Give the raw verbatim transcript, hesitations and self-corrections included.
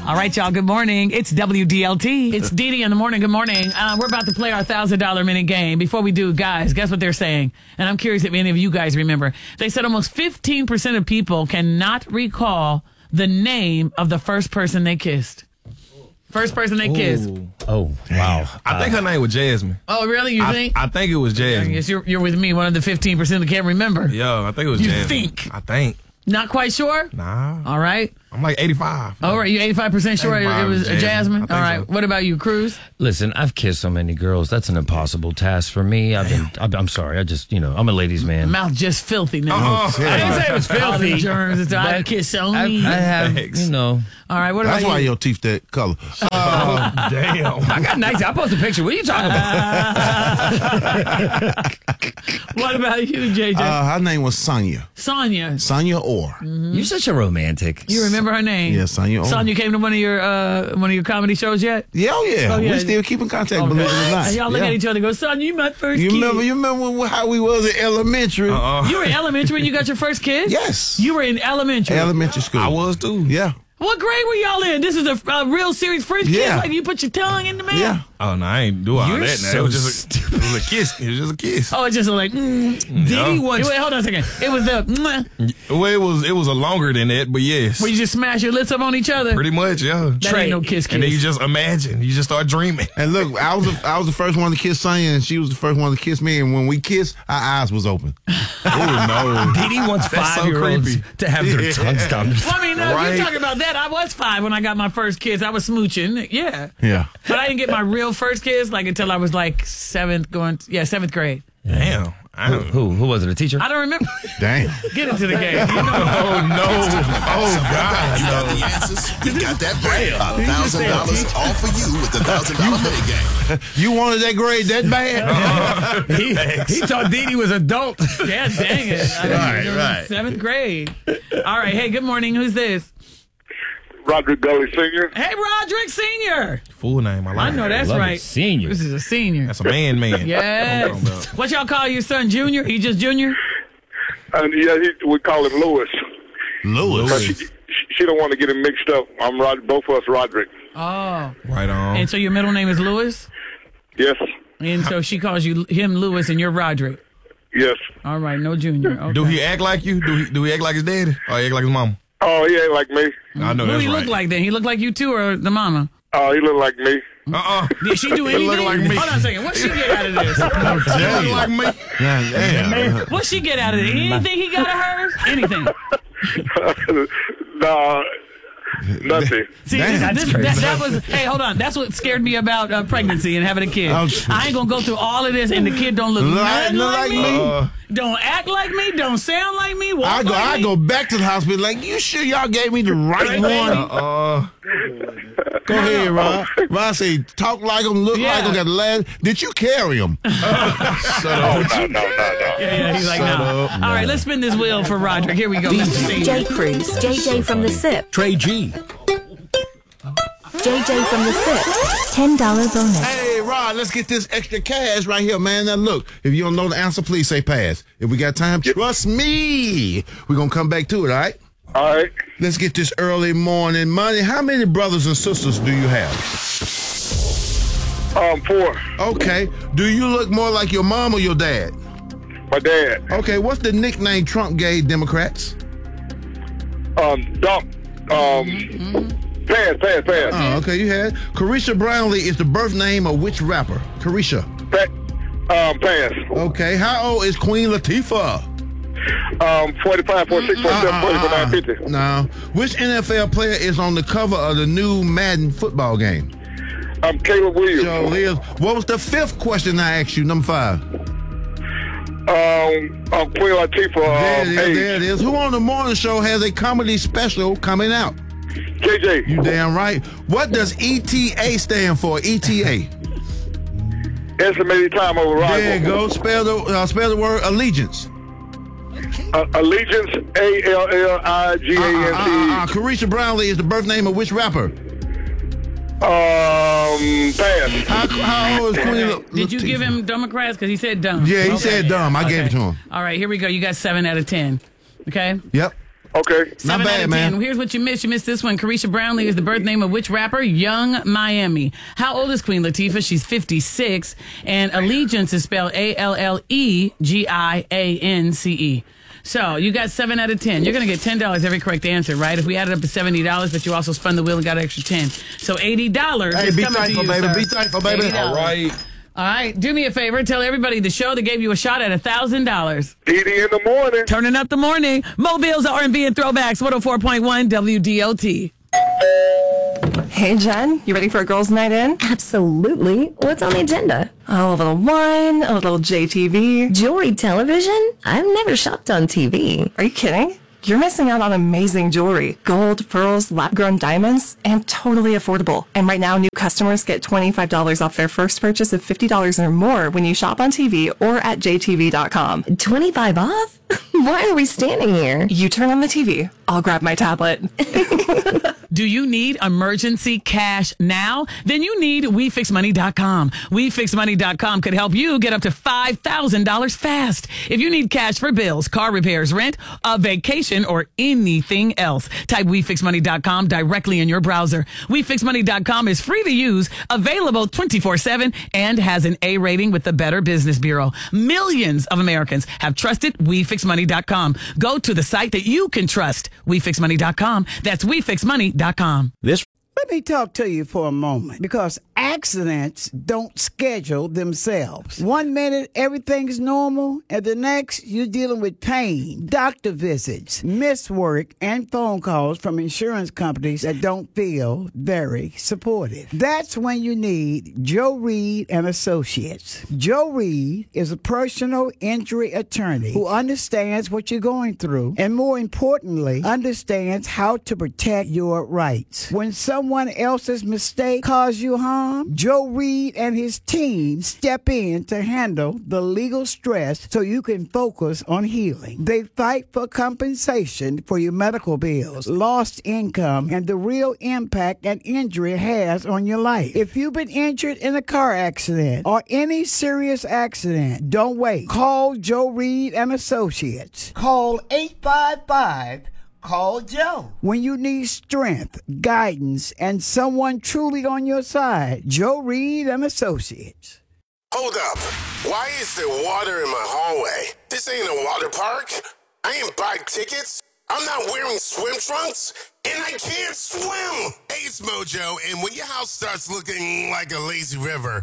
All right, y'all. Good morning. It's W D L T. It's Dee Dee in the morning. Good morning. Uh, we're about to play our one thousand dollars minute game. Before we do, guys, guess what they're saying? And I'm curious if any of you guys remember. They said almost fifteen percent of people cannot recall the name of the first person they kissed. First person they kissed. Oh, wow. I Uh, think her name was Jasmine. Oh, really? You I, think? I think it was I Jasmine. guess you're, you're with me, one of the fifteen percent that can't remember. Yeah, I think it was You Jasmine. think? I think. Not quite sure? Nah. All right. I'm like eighty-five. All right, you eighty-five percent sure it, it was Jasmine. Jasmine? I think All right. so. What about you, Cruz? Listen, I've kissed so many girls. That's an impossible task for me. I've been, I'm I'm sorry. I just, you know, I'm a ladies' man. Mouth just filthy now. Uh-uh. I didn't say it was All the filthy. germs. I but kiss I, only. I have, Thanks. you know. All right, what That's about why you? your teeth that color. Oh, damn. I got nice. I posted a picture. What are you talking about? What about you, J J? Uh, her name was Sonia. Sonia. Sonia Orr. You're such a romantic. You remember her name? Yeah, Sonia Orr. Sonia came to one of your uh, one of your comedy shows yet? Yeah, oh yeah. Oh, yeah. We still keep in contact, believe it or not. And y'all look Yeah. at each other and go, Sonia, you my first You kid. remember? You remember when- how we was in elementary? Uh-uh. You were in elementary when you got your first kiss? Yes. You were in elementary. Elementary school. I was too. Yeah. What grade were y'all in? This is a uh, real serious French kiss? Yeah. Like you put your tongue in the mouth? Yeah. Oh, no, I ain't do all You're that now. so it was just a, it was a kiss. It was just a kiss. Oh, it's just like, mm. Yeah. Diddy was. Wait, hold on a second. It was the, mm, Well, it was it was a longer than that, but yes. where you just smash your lips up on each other. Pretty much, yeah. That ain't no kiss kiss. And then you just imagine. You just start dreaming. And look, I was the, I was the first one to kiss Sonia, and she was the first one to kiss me. And when we kissed, our eyes was open. Oh, no. Didi wants That's so five-year-olds creepy. to have their Yeah. tongues done. Well, I mean, no, if Right. you're talking about that, I was five when I got my first kiss. I was smooching, yeah. Yeah. But I didn't get my real first kiss like until I was like seventh, going, yeah, seventh grade. Damn. I don't Who? Who was it? A teacher? I don't remember. Damn. Get into the game. You know, Oh, no. Oh, God. You got the answers. You got that bread. one thousand dollars all for you with the one thousand dollars minute game. You wanted that grade that bad? he, he thought Didi was adult. yeah, dang it. I Right, was in right. Seventh grade. All right. Hey, good morning. Who's this? Roderick Gully Senior Hey, Roderick Senior. Full name. I like I know it. that's Love it. right. Senior. This is a senior. That's a man, man. Yes. What y'all call your son, Junior? He just Junior? And yeah, he, we call him Lewis. Lewis. She, she don't want to get him mixed up. I'm Rod, both of us Roderick. Oh. Right on. And so your middle name is Lewis? Yes, And so she calls you him Lewis and you're Roderick. yes. All right, no Junior. Okay. Do he act like you? Do he do he act like his daddy? Or he act like his mama? Oh, he ain't like me. I know Who that's he right. look like then? He look like you too or the mama? Oh, he look like me. Uh-uh. Did she do He anything? look like me. Hold on a second. What she get out of this? He look like me. Yeah, damn. What she get out of it? Anything he got of hers? Anything? Nah, nothing. See, Damn. this, this, that, that was. Hey, hold on. That's what scared me about uh, pregnancy and having a kid. Oh, I ain't gonna go through all of this, and the kid don't look Look nothing look like, like me, me. Uh, don't act like me, don't sound like me. Walk I go, like I me. go back to the hospital like, you sure y'all gave me the right one? uh, Go ahead, Ron. Ron say, talk like him, look Yeah. like him, got the last. Did you carry him? Oh, no, no, no, no. Yeah, yeah, he's like, no. All right, let's spin this wheel for Roderick. Here we go. Mister D J Cruz, J J from the S I P, Trey G. J J from the S I P, ten dollars bonus. Hey, Rod, let's get this extra cash right here, man. Now, look, if you don't know the answer, please say pass. If we got time, trust me. We're going to come back to it, all right? All right. Let's get this early morning money. How many brothers and sisters do you have? Um, four. Okay. Do you look more like your mom or your dad? My dad. Okay, what's the nickname Trump gave Democrats? Um, dump. Um, pass, pass, pass. Oh, okay, you had. Carisha Brownlee is the birth name of which rapper? Carisha. Pa- um, pass. Okay, how old is Queen Latifah? Um, forty-five, forty-six, forty-seven, forty-nine, fifty. No. Which N F L player is on the cover of the new Madden football game? Um, Caleb Williams. Joe Liz. What was the fifth question I asked you? Number five. Um, um, Queen Latifah. There Um, it is, age. there it is. Who on the morning show has a comedy special coming out? J J. You damn right. What does E T A stand for? E T A. Estimated time of arrival. There you go. Spell the uh, spell the word allegiance. Uh, Allegiance, A L L I G A Uh, uh, N uh, uh, T. Carisha Brownlee is the birth name of which rapper? Um, pass. How, how old is Queen? La- Did you Latifah? give him Democrats? Because he said dumb. Yeah, he Okay. said dumb. I gave it to him. All right, here we go. You got seven out of ten. Okay? Yep. Okay. Seven bad, out of man. ten. Here's what you missed. You missed this one. Carisha Brownlee is the birth name of which rapper? Young Miami. How old is Queen Latifah? She's fifty-six. And Allegiance is spelled A L L E G I A N C E. So you got seven out of ten. You're going to get ten dollars every correct answer, right? If we added up to seventy dollars, but you also spun the wheel and got an extra ten. So eighty dollars Hey, is be coming to thankful, you, baby. sir. Be thankful, baby. eighty dollars. All right. All right. Do me a favor. Tell everybody the show that gave you a shot at one thousand dollars. Edie in the morning. Turning up the morning. Mobile's R and B and Throwbacks. one oh four point one W D L T. Hey, Jen, you ready for a girls' night in? Absolutely. What's on the agenda? Oh, a little wine, a little J T V. Jewelry television? I've never shopped on T V. Are you kidding? You're missing out on amazing jewelry. Gold, pearls, lab-grown diamonds, and totally affordable. And right now, new customers get twenty-five dollars off their first purchase of fifty dollars or more when you shop on T V or at J T V dot com. twenty-five off? Why are we standing here? You turn on the T V, I'll grab my tablet. Do you need emergency cash now? Then you need we fix money dot com. we fix money dot com could help you get up to five thousand dollars fast. If you need cash for bills, car repairs, rent, a vacation, or anything else, type we fix money dot com directly in your browser. we fix money dot com is free to use, available twenty-four seven, and has an A rating with the Better Business Bureau. Millions of Americans have trusted we fix money dot com. Go to the site that you can trust. we fix money dot com. That's we fix money dot com. This Let me talk to you for a moment, because accidents don't schedule themselves. One minute, everything's normal, and the next, you're dealing with pain, doctor visits, missed work, and phone calls from insurance companies that don't feel very supportive. That's when you need Joe Reed and Associates. Joe Reed is a personal injury attorney who understands what you're going through, and more importantly, understands how to protect your rights. When someone else's mistake cause you harm, Joe Reed and his team step in to handle the legal stress so you can focus on healing. They fight for compensation for your medical bills, lost income, and the real impact an injury has on your life. If you've been injured in a car accident or any serious accident, don't wait. Call Joe Reed and Associates. Call eight five five Call Joe. When you need strength, guidance, and someone truly on your side, Joe Reed and Associates. Hold up. Why is there water in my hallway? This ain't a water park. I ain't buy tickets. I'm not wearing swim trunks, and I can't swim. Hey, it's Mojo, and when your house starts looking like a lazy river,